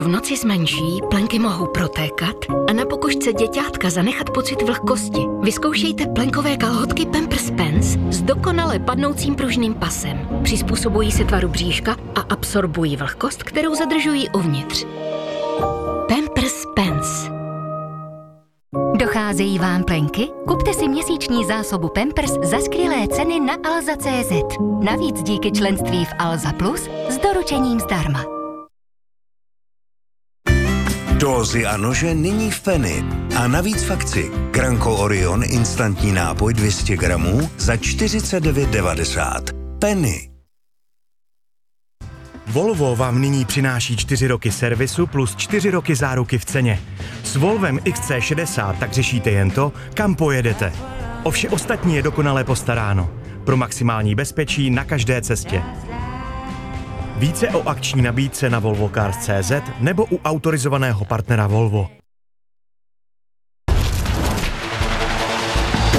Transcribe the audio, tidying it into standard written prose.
V noci zmenší, plenky mohou protékat a na pokožce děťátka zanechat pocit vlhkosti. Vyzkoušejte plenkové kalhotky Pampers Pants s dokonale padnoucím pružným pasem. Přizpůsobují se tvaru bříška a absorbují vlhkost, kterou zadržují uvnitř. Pampers Pants. Docházejí vám plenky? Kupte si měsíční zásobu Pampers za skvělé ceny na alza.cz. Navíc díky členství v Alza Plus s doručením zdarma. Dózy a nože nyní v Penny. A navíc v akci. Granko Orion instantní nápoj 200 gramů za 49,90. Penny. Volvo vám nyní přináší 4 roky servisu plus 4 roky záruky v ceně. S Volvem XC60 tak řešíte jen to, kam pojedete. O vše ostatní je dokonale postaráno. Pro maximální bezpečí na každé cestě. Více o akční nabídce na volvocars.cz nebo u autorizovaného partnera Volvo.